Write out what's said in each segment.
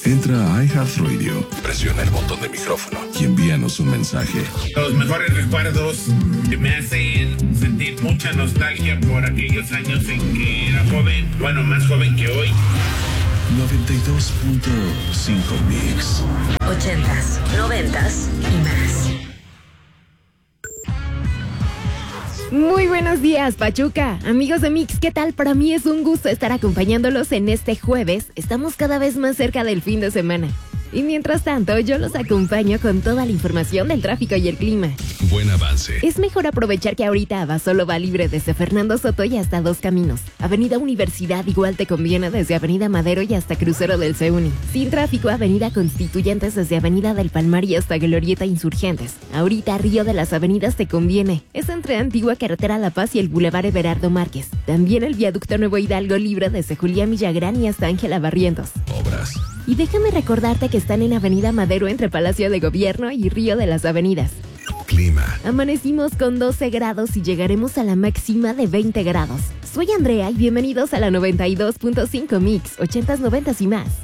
Entra a iHeartRadio, presiona el botón de micrófono y envíanos un mensaje. Los mejores recuerdos que me hacen sentir mucha nostalgia por aquellos años en que era joven, bueno, más joven que hoy. 92.5 Mix. 80s, 90s y más. Muy buenos días, Pachuca. Amigos de Mix, ¿qué tal? Para mí es un gusto estar acompañándolos en este jueves. Estamos cada vez más cerca del fin de semana. Y mientras tanto, yo los acompaño con toda la información del tráfico y el clima. Buen avance. Es mejor aprovechar que ahorita Abasolo va libre desde Fernando Soto y hasta Dos Caminos. Avenida Universidad igual te conviene desde Avenida Madero y hasta Crucero del CEUNI. Sin tráfico, Avenida Constituyentes desde Avenida del Palmar y hasta Glorieta Insurgentes. Ahorita Río de las Avenidas te conviene. Es entre Antigua Carretera La Paz y el Boulevard Everardo Márquez. También el Viaducto Nuevo Hidalgo libre desde Julián Villagrán y hasta Ángela Barrientos. Obras. Y déjame recordarte que están en Avenida Madero entre Palacio de Gobierno y Río de las Avenidas. Clima. Amanecimos con 12 grados y llegaremos a la máxima de 20 grados. Soy Andrea y bienvenidos a la 92.5 Mix, 80s, 90s y más.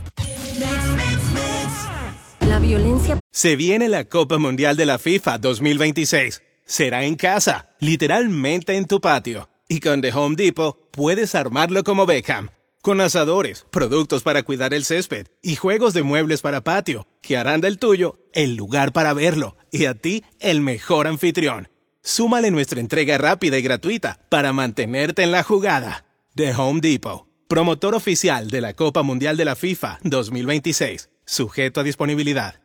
La violencia. Se viene la Copa Mundial de la FIFA 2026. Será en casa, literalmente en tu patio. Y con The Home Depot puedes armarlo como Beckham. Con asadores, productos para cuidar el césped y juegos de muebles para patio, que harán del tuyo el lugar para verlo y a ti el mejor anfitrión. Súmale nuestra entrega rápida y gratuita para mantenerte en la jugada. The Home Depot, promotor oficial de la Copa Mundial de la FIFA 2026. Sujeto a disponibilidad.